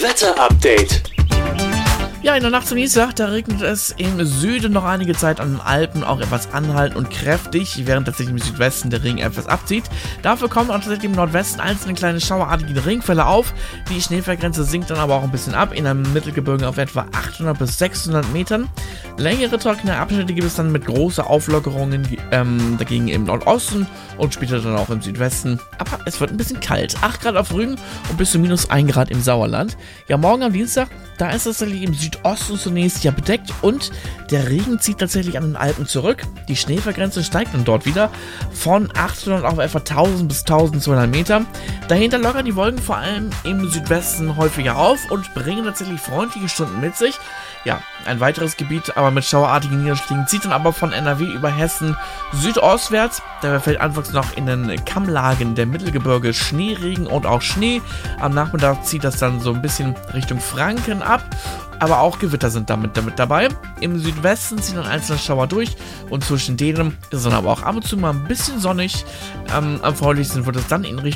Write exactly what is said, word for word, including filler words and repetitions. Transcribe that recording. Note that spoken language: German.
Wetter-Update. Ja, in der Nacht zum Dienstag, da regnet es im Süden noch einige Zeit, an den Alpen auch etwas anhaltend und kräftig, während tatsächlich im Südwesten der Regen etwas abzieht. Dafür kommen auch tatsächlich im Nordwesten einzelne kleine schauerartige Regenfälle auf. Die Schneefallgrenze sinkt dann aber auch ein bisschen ab, in einem Mittelgebirge auf etwa achthundert bis sechshundert Metern. Längere trockene Abschnitte gibt es dann mit großen Auflockerungen ähm, dagegen im Nordosten und später dann auch im Südwesten. Aber es wird ein bisschen kalt. acht Grad auf Rügen und bis zu minus ein Grad im Sauerland. Ja, morgen am Dienstag, da ist es tatsächlich im Südosten zunächst ja bedeckt und der Regen zieht tatsächlich an den Alpen zurück. Die Schneefallgrenze steigt dann dort wieder von achthundert auf etwa tausend bis tausendzweihundert Meter. Dahinter lockern die Wolken vor allem im Südwesten häufiger auf und bringen tatsächlich freundliche Stunden mit sich. Ja, ein weiteres Gebiet, aber mit schauerartigen Niederschlägen, zieht dann aber von N R W über Hessen südostwärts. Dabei fällt anfangs noch in den Kammlagen der Mittelgebirge Schneeregen und auch Schnee. Am Nachmittag zieht das dann so ein bisschen Richtung Franken ab, aber auch Gewitter sind damit, damit dabei. Im Südwesten ziehen dann einzelne Schauer durch und zwischen denen ist es dann aber auch ab und zu mal ein bisschen sonnig. Ähm, am freundlichsten wird es dann in Richtung